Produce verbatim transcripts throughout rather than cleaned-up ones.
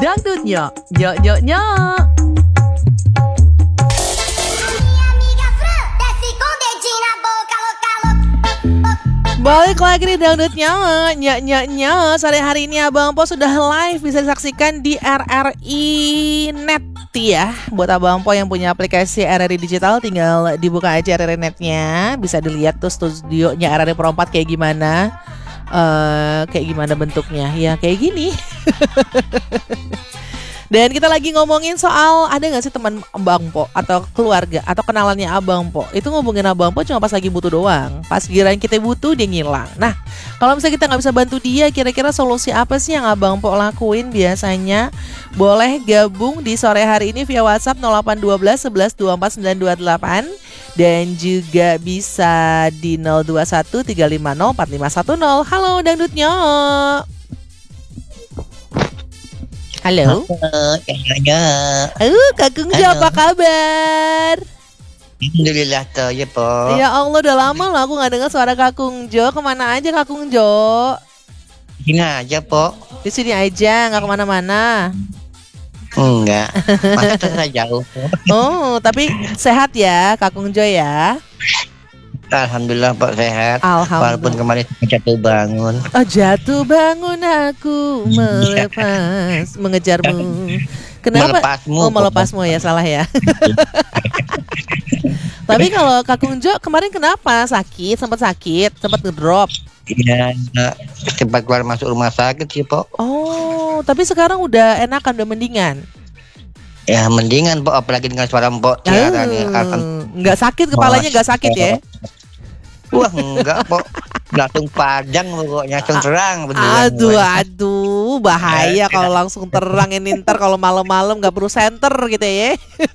dangdutnya, nyok nyok nyok. Balik lagi di dangdutnya, nyok nyok nyok. Sore hari ini Abang Po sudah live, bisa disaksikan di R R I Net ya. Buat Abang Po yang punya aplikasi R R I Digital, tinggal dibuka aja R R I Netnya. Bisa dilihat tuh studionya R R I Pro empat kayak gimana. Uh, kayak gimana bentuknya. Ya kayak gini. Dan kita lagi ngomongin soal ada gak sih teman Abang Po atau keluarga atau kenalannya Abang Po itu ngomongin Abang Po cuma pas lagi butuh doang. Pas giliran kita butuh dia ngilang. Nah kalau misalnya kita gak bisa bantu dia, kira-kira solusi apa sih yang Abang Po lakuin biasanya? Boleh gabung di sore hari ini via WhatsApp nol delapan satu dua satu satu dua empat sembilan dua delapan. Dan juga bisa di nol dua satu tiga lima nol empat lima satu nol. Halo dangdutnya. Halo. Halo. Uh, Kakung Jo apa kabar? Alhamdulillah toh ya po. Ya Allah udah lama loh aku nggak dengar suara Kakung Jo. Kemana aja Kakung Jo? Sini aja po. Di sini aja, nggak kemana-mana. Enggak. Masa terasa jauh. Oh tapi sehat ya Kakung Jo ya. Alhamdulillah Pak sehat. Alhamdulillah. Walaupun kemarin jatuh bangun. Oh jatuh bangun aku melepas mengejarmu. Kenapa? Melepasmu. Oh melepasmu ya, salah ya. Tapi kalau Kakung Jo kemarin kenapa? Sakit, sempat sakit, sempat ngedrop. Iya, sempat keluar masuk rumah sakit sih Pak. Oh, tapi sekarang udah enakan, udah mendingan. Ya mendingan Pak, apalagi dengan suara Mpok Tiara nih. Nggak sakit kepalanya, nggak sakit ya? Wah enggak Pok, langsung padang pokoknya, langsung terang beneran. Aduh aduh bahaya kalau langsung terang ini, ntar kalau malam-malam nggak perlu senter gitu ya.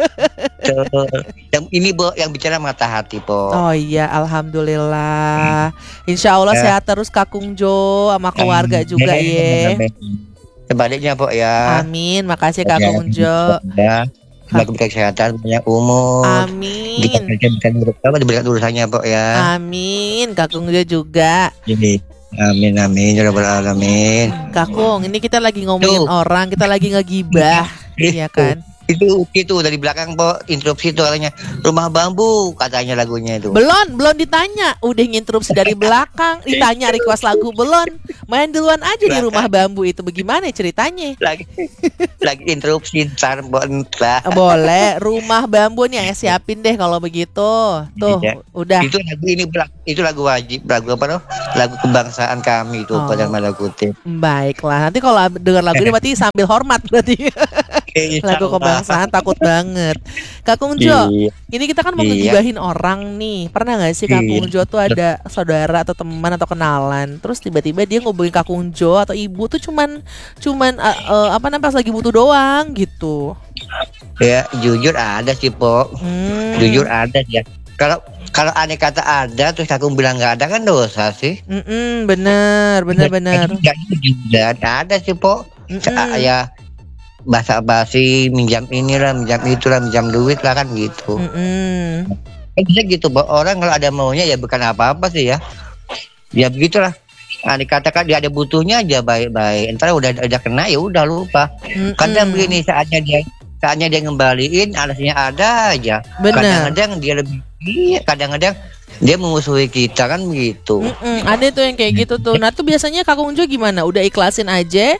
Yang ini Bo, yang bicara mata hati Pok. Oh iya alhamdulillah. Insya Allah ya. Sehat terus Kakung Jo sama keluarga juga ya. Sebaliknya Pok ya. Amin, makasih Kakung Jo. Ya. Semoga kesehatan, banyak umur. Amin. Kita diberikan urusannya Pok ya. Amin, Kakung Jo juga. Jadi, amin amin ya rabbal alamin. Kakung, ini kita lagi ngomongin Tuh. orang, kita lagi ngegibah, ya kan? Itu itu dari belakang Pok, interupsi itu katanya rumah bambu katanya lagunya itu. Belum, belum ditanya, udah nginterupsi dari belakang, ditanya request lagu belum. Main duluan aja di rumah bambu itu, bagaimana ceritanya? Lagi lagi interupsi ntar entah. Boleh, rumah bambu nih ya siapin deh kalau begitu. Tuh, ya. Udah. Itu lagu ini itu lagu wajib, lagu apa loh? Lagu kebangsaan kami itu oh. Pada malah kutip. Baiklah, nanti kalau dengar lagu ini berarti sambil hormat berarti. Lagu kebangsaan takut banget. Kakung Jo, iya. Ini kita kan mau iya. ngegibahin orang nih. Pernah gak sih Kakung iya. Jo tuh ada saudara atau teman atau kenalan, terus tiba-tiba dia ngubungin Kakung Jo atau ibu tuh cuman cuman uh, uh, apa namanya pas lagi butuh doang gitu. Ya jujur ada sih Pok. Hmm. Jujur ada ya. Kalau kalau aneh kata ada terus Kakung bilang nggak ada kan dosa sih. Mm-mm, bener bener bener. Tidak ada sih Pok. Ya bahasa basi minjam inilah minjam itulah minjam duit lah kan gitu. Mm-hmm. Eh, bisa gitu Pok. Orang kalau ada maunya ya bukan apa-apa sih ya. Ya begitulah. Nah, dikatakan dia ada butuhnya aja baik-baik. Entar udah udah kena ya udah lupa. Mm-hmm. Kadang begini saatnya dia saatnya dia ngembaliin alasnya ada aja. Bener. Kadang-kadang dia lebih iya, kadang-kadang dia memusuhi kita kan begitu. Mm-mm, ada tuh yang kayak gitu tuh. Nah tuh biasanya Kakung Jo gimana? Udah ikhlasin aja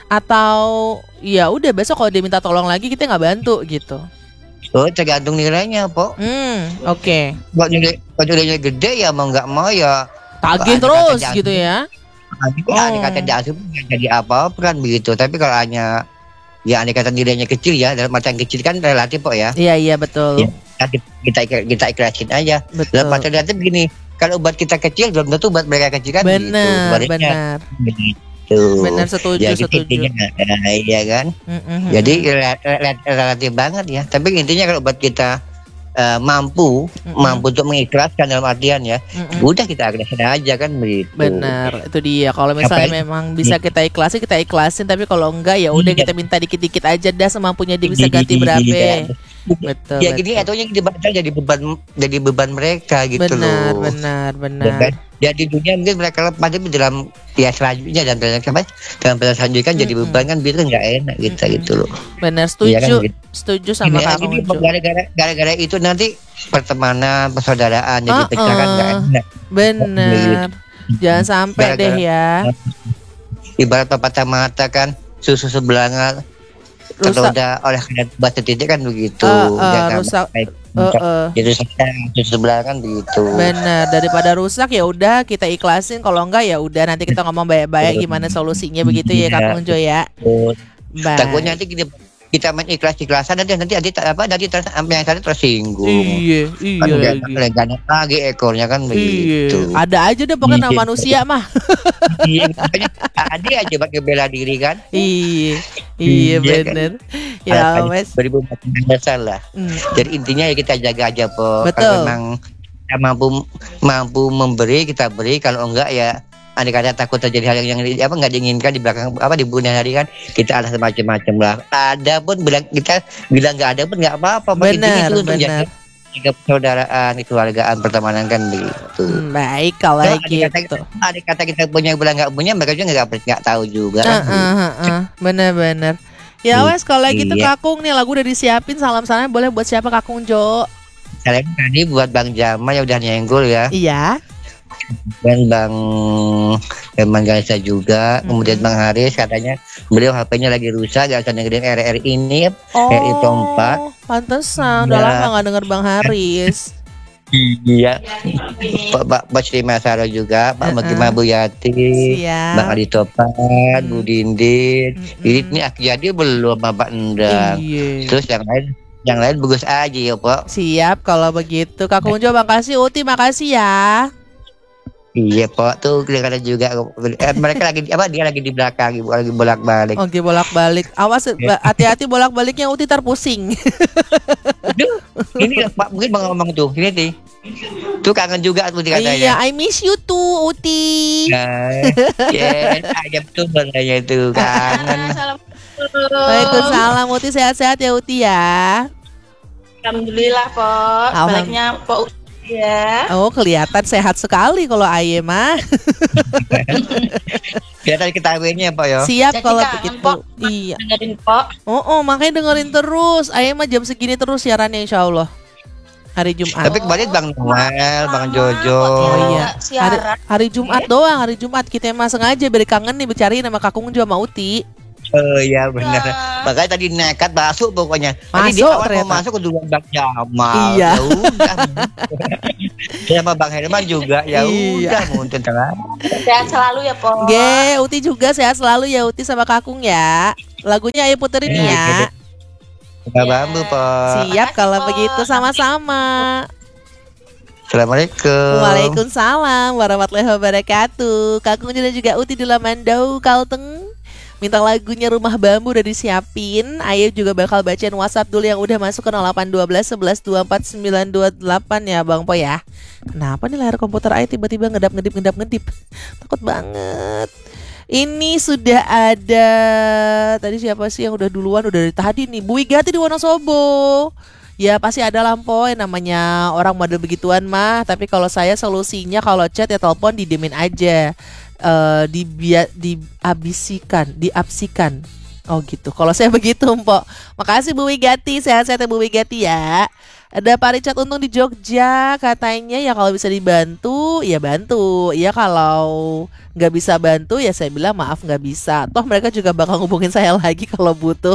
atau ya udah besok kalau dia minta tolong lagi kita nggak bantu gitu? Oh tergantung nilainya Pok. Hmm oke. Okay. Kalau nilai kalau nilainya gede ya mau nggak mau ya tagih terus gitu ya. Nanti oh. Ada kata dasar jadi apa-apa kan begitu. Tapi kalau hanya ya ada kata nilainya kecil ya, dalam artian kecil kan relatif Pok ya. Iya iya betul. Ya, kita kita ikhlasin aja. Dalam artian relatif begini, kalau buat kita kecil belum tentu buat mereka kecil kan. Benar gitu. benar. Tuh. Benar setuju ya, setuju. Intinya, nah, iya kan. Mm-hmm. Jadi relatif banget ya. Tapi intinya kalau buat kita uh, mampu mm-hmm. mampu untuk mengikhlaskan dalam artian ya, mm-hmm. udah kita ikhlasin aja kan begitu. Benar, itu dia. Kalau misalnya Apa? memang bisa kita ikhlasin, kita ikhlasin. Tapi kalau enggak ya udah kita minta dikit-dikit aja dah semampunya dia bisa ganti berapa. Betul. Ya betul. gini atunya jadi beban jadi beban mereka gitu benar, loh. Benar, benar, Ya, kan? Ya di dunia mungkin mereka lepas tapi dalam ya selanjutnya dan dalam apa dalam perjalanan selanjutnya kan jadi beban kan biar nggak enak gitu Mm-mm. gitu loh. Benar, Iya setuju. kan, gitu. Setuju sama Gini, Kak gini, Unju. gara-gara gara-gara itu nanti pertemanan persaudaraan jadi Uh-uh. pecah kan nggak enak. Benar. Jangan sampai Gara-gara- deh ya. Ibarat pepatah mengatakan susu sebelanga Rusak. ternoda oleh kadar batu titik kan begitu. Uh, uh, Jangan rusak. sampai Uh, uh. jadi susu sebelanga kan begitu. Benar, daripada rusak ya udah kita ikhlasin, kalau enggak ya udah nanti kita ngomong baik-baik gimana solusinya begitu ya Kak Unjo ya. Baik. Takutnya nanti kita kita main ikhlas-ikhlasan nanti nanti nanti apa nanti ter, yang tadi tersinggung. Iya, Kan iya nggak- lagi. nggak enak lagi ekornya kan begitu. Iya, ada aja deh pokoknya nama Iya. manusia mah. Iya, makanya ada aja buat ngebela diri kan. Iya, iya Iya kan? bener. Ya wes. dua ribu empat belas lah. Hmm. Jadi intinya ya kita jaga aja po. Betul. Kalau memang kita mampu mampu memberi kita beri, kalau enggak ya andai kata takut terjadi hal yang, yang apa nggak diinginkan di belakang apa di bulan hari kan kita ada macam-macam lah. Ada pun bilang kita bilang nggak ada pun nggak apa-apa. Pak. Intinya Benar, itu untuk benar. jaga jaga persaudaraan, kekeluargaan, pertemanan kan begitu. Hmm, baik kalau Kalau andai kata, gitu. andai kata kita punya bilang nggak punya, mereka juga nggak nggak tahu juga. Ah, kan. ah, ah, ah. Bener-bener. Ya wes kalau gitu Iya. Kakung nih lagu udah disiapin, salam-salam boleh buat siapa Kakung Jo? Salam tadi buat Bang Jama yang udah nyenggol ya. Iya. Dan Bang Herman Gaisa juga, Mm-hmm. kemudian Bang Haris katanya beliau H P-nya lagi rusak, gak bisa dengerin R R ini, Oh, R I Tompak. pantesan. Udah Ya. lama gak denger Bang Haris. Iya, Pak Pak Pak Sri Masaro juga, Pak Uh-uh. Magima Buyati, Siap. Bang Adi Topan, Hmm. Bu Dindin. Mm-mm. Ini ini jadi belum Bapak Endang. Iya. Terus yang lain, yang lain bagus aja ya Pak. Siap kalau begitu. Kakung Jo makasih, Uti makasih ya. Iya Pak, tuh kelihatan juga eh, mereka lagi apa dia lagi di belakang, ibu lagi bolak balik. Oke bolak-balik. Awas ba- hati-hati bolak-baliknya Uti terpusing. Ini Pak mungkin Bang ngomong tuh, ini nih. Tuh kangen juga tuh Iya, katanya. I miss you too, Uti. Nah, ya, ayam tuh makanya itu kangen. Waalaikumsalam Uti, sehat-sehat ya Uti ya. Alhamdulillah, Po. Alham- Sebaliknya Po ya. Oh kelihatan sehat sekali kalau Aye mah. Kelihatan ketahuinya Pak ya. Siap Jadi kalau kangen, begitu. Pok. Iya. Dengerin Po. Oh, oh makanya dengerin terus. Aye mah jam segini terus siarannya insya Allah. Hari Jumat. Tapi kemarin Bang Noel, Bang Jojo. Oh iya. Hari, Siaran. hari Jumat doang, hari Jumat kita emang sengaja biar kangen nih bercariin sama Kakung Jo sama Uti. Oh iya benar. Makanya tadi nekat masuk pokoknya. Tadi di Masuk awal ternyata. mau masuk ke duluan Bang Jamal. Iya. Ya udah. Sama Bang Herman juga. Ya Iya. udah mungkin telah. Sehat selalu ya, Po. Ge, Uti juga sehat selalu ya Uti sama Kakung ya. Lagunya Ayo puterin Iya, ya. Kita bambu Pak. Siap Makasih, kalau Po. begitu sama-sama. Assalamualaikum. Waalaikumsalam warahmatullahi wabarakatuh. Kakung dan juga Uti di Lamandau, Kalteng. Minta lagunya Rumah Bambu udah disiapin. Ayo juga bakal bacain WhatsApp dulu yang udah masuk ke nol delapan satu dua sebelas dua empat sembilan dua delapan ya Bang Po ya. Kenapa nih layar komputer Ayo tiba-tiba ngedap-ngedip ngedap-ngedip. Takut banget. Ini sudah ada tadi siapa sih yang udah duluan udah dari tadi nih Bu Wigati di Wonosobo. Ya pasti ada lampu yang namanya orang model begituan mah. Tapi kalau saya solusinya kalau chat ya telepon didemin aja. Eh dibia, diabisikan, diabsikan. Oh gitu. Kalau saya begitu, Mpok. Makasih Bu Wigati, sehat-sehat ya Bu Wigati ya. Ada Pak Richard Untung di Jogja, katanya ya kalau bisa dibantu, ya bantu. Ya kalau nggak bisa bantu, ya saya bilang maaf nggak bisa. Toh mereka juga bakal ngubungin saya lagi kalau butuh.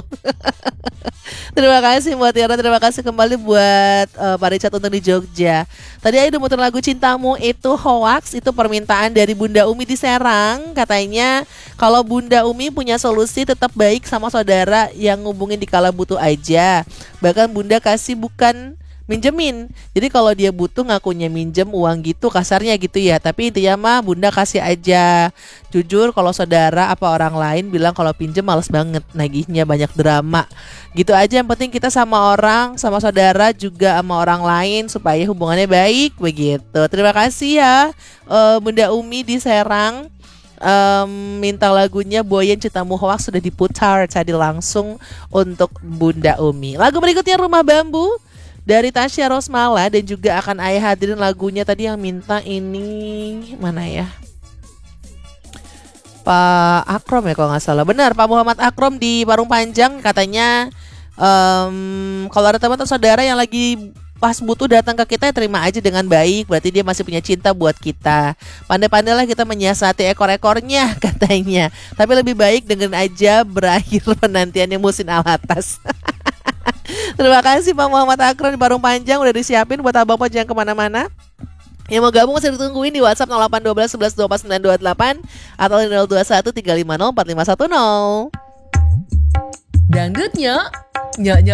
Terima kasih buat Tiara, terima kasih kembali buat uh, Pak Richard Untung di Jogja. Tadi Ayo udah muter lagu Cintamu Itu Hoax, itu permintaan dari Bunda Umi di Serang. Katanya kalau Bunda Umi punya solusi tetap baik sama saudara yang ngubungin di kala butuh aja. Bahkan Bunda kasih bukan minjemin. Jadi kalau dia butuh ngakunya minjem uang gitu, kasarnya gitu ya. Tapi intinya mah Bunda kasih aja. Jujur kalau saudara apa orang lain bilang kalau pinjem males banget, nagihnya banyak drama. Gitu aja, yang penting kita sama orang, sama saudara juga sama orang lain supaya hubungannya baik begitu. Terima kasih ya uh, Bunda Umi di Serang. um, minta lagunya Boyen Cintamu Hoax sudah diputar tadi langsung untuk Bunda Umi. Lagu berikutnya Rumah Bambu dari Tasya Rosmala dan juga akan Ayah hadirin lagunya tadi yang minta ini mana ya? Pak Akrom ya kalau nggak salah. Benar, Pak Muhammad Akrom di Parung Panjang katanya um, kalau ada teman atau saudara yang lagi pas butuh datang ke kita, terima aja dengan baik. Berarti dia masih punya cinta buat kita. Pandai-pandailah kita menyiasati ekor-ekornya katanya. Tapi lebih baik dengan aja berakhir penantiannya musim alatas. Terima kasih Pak Muhammad Akron di Parung Panjang udah disiapin buat Abang Po jangan kemana-mana. Yang mau gabung masih ditungguin di WhatsApp nol delapan satu dua satu satu dua empat sembilan dua delapan atau nol dua satu tiga lima nol empat lima satu nol. Dangdutnya, nyok nyok.